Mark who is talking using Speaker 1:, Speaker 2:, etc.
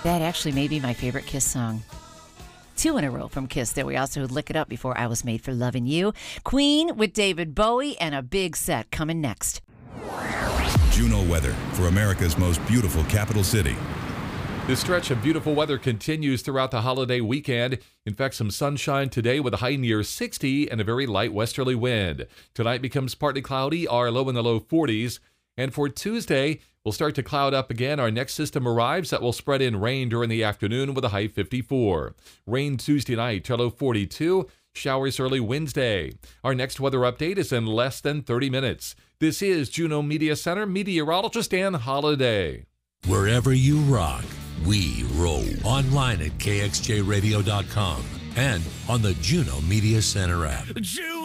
Speaker 1: That actually may be my favorite Kiss song. 2 in a row from Kiss. There we also Lick It Up before I Was Made for Loving You. Queen with David Bowie and a big set coming next.
Speaker 2: Juno weather for America's most beautiful capital city.
Speaker 3: This stretch of beautiful weather continues throughout the holiday weekend. In fact, some sunshine today with a high near 60 and a very light westerly wind. Tonight becomes partly cloudy, our low in the low 40s. And for Tuesday, we'll start to cloud up again. Our next system arrives that will spread in rain during the afternoon with a high 54. Rain Tuesday night to low 42. Showers early Wednesday. Our next weather update is in less than 30 minutes. This is Juneau Media Center meteorologist Dan Holliday.
Speaker 4: Wherever you rock, we roll. Online at kxjradio.com and on the Juneau Media Center app.